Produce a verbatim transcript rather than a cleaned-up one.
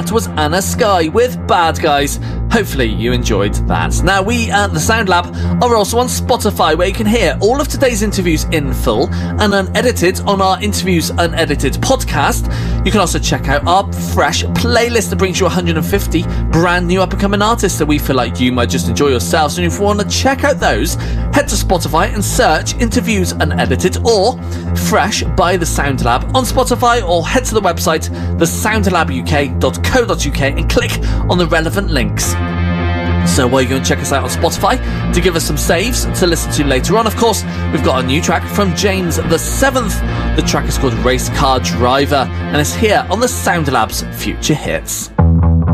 was Anna Sky with Bad Guys. Hopefully you enjoyed that. Now, we at the Sound Lab are also on Spotify, where you can hear all of today's interviews in full and unedited on our Interviews Unedited podcast. You can also check out our fresh playlist that brings you one hundred fifty brand new up-and-coming artists that we feel like you might just enjoy yourselves. And if you want to check out those, head to Spotify and search Interviews Unedited or Fresh by The Sound Lab on Spotify, or head to the website the sound lab u k dot co dot u k and click on the relevant links. So while you're going to check us out on Spotify to give us some saves to listen to later on, of course, we've got a new track from James the seventh. The track is called Race Car Driver, and it's here on the Sound Lab's Future Hits.